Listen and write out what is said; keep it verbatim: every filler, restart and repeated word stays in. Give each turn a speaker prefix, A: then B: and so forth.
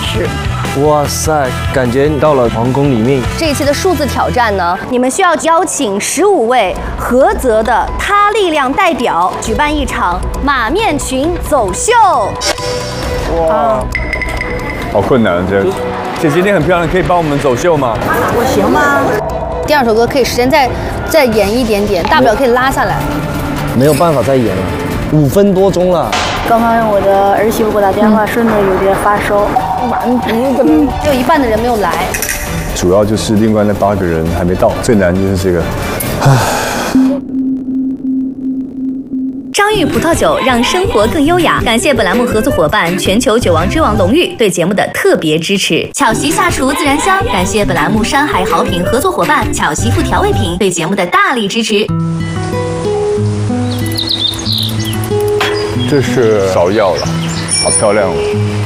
A: 十。
B: 哇塞，感觉你到了皇宫里面。
A: 这一期的数字挑战呢，你们需要邀请十五位菏泽的他力量代表，举办一场马面裙走秀。
C: 哇，好困难这个。姐姐你很漂亮，可以帮我们走秀吗？
A: 我行吗？第二首歌可以时间再再延一点点，大不了可以拉下来。
B: 没有办法再演了，五分多钟了。
D: 刚刚我的儿媳妇给我打电话，说呢有点发烧，
A: 完犊子了，只有一半的人没有来。
C: 主要就是另外那八个人还没到，最难就是这个。唉。
E: 张裕葡萄酒让生活更优雅。感谢本栏目合作伙伴全球酒王之王龙裕对节目的特别支持。巧媳下厨自然香。感谢本栏目山海好品合作伙伴巧媳妇调味品对节目的大力支持。
C: 这是芍药了，好漂亮哦。